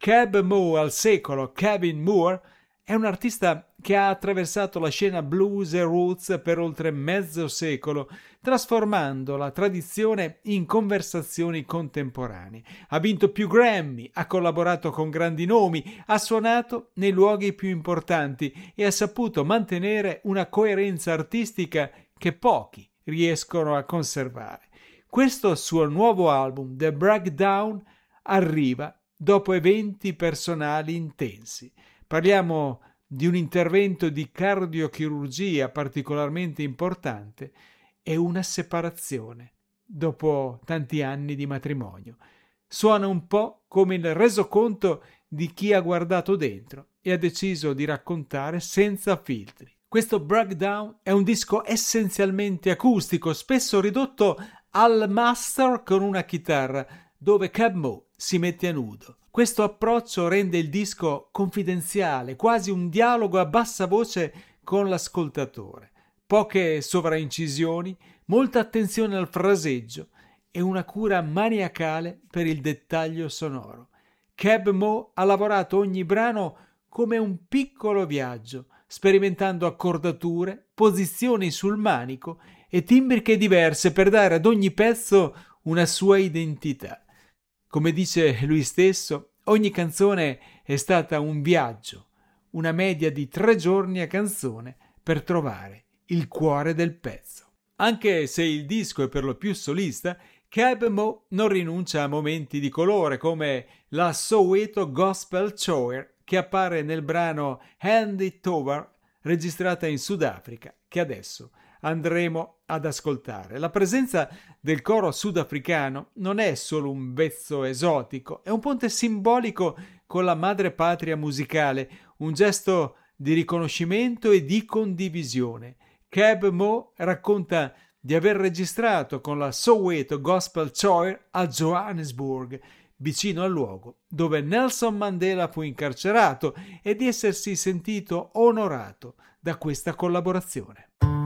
Keb Mo al secolo, Kevin Moore, è un artista che ha attraversato la scena blues e roots per oltre mezzo secolo, trasformando la tradizione in conversazioni contemporanee. Ha vinto più Grammy, ha collaborato con grandi nomi, ha suonato nei luoghi più importanti e ha saputo mantenere una coerenza artistica che pochi riescono a conservare. Questo suo nuovo album, The Breakdown, arriva dopo eventi personali intensi. Parliamo di un intervento di cardiochirurgia particolarmente importante e una separazione dopo tanti anni di matrimonio. Suona un po' come il resoconto di chi ha guardato dentro e ha deciso di raccontare senza filtri. Questo Breakdown è un disco essenzialmente acustico, spesso ridotto al master con una chitarra, dove Keb Mo si mette a nudo. Questo approccio rende il disco confidenziale, quasi un dialogo a bassa voce con l'ascoltatore. Poche sovraincisioni, molta attenzione al fraseggio e una cura maniacale per il dettaglio sonoro. Keb Mo ha lavorato ogni brano come un piccolo viaggio, sperimentando accordature, posizioni sul manico e timbriche diverse per dare ad ogni pezzo una sua identità. Come dice lui stesso, ogni canzone è stata un viaggio, una media di 3 giorni a canzone per trovare il cuore del pezzo. Anche se il disco è per lo più solista, Keb Mo non rinuncia a momenti di colore come la Soweto Gospel Choir che appare nel brano Hand It Over, registrata in Sudafrica, che adesso andremo ad ascoltare. La presenza del coro sudafricano non è solo un vezzo esotico, è un ponte simbolico con la madrepatria musicale, un gesto di riconoscimento e di condivisione. Keb Mo racconta di aver registrato con la Soweto Gospel Choir a Johannesburg, vicino al luogo dove Nelson Mandela fu incarcerato, e di essersi sentito onorato da questa collaborazione.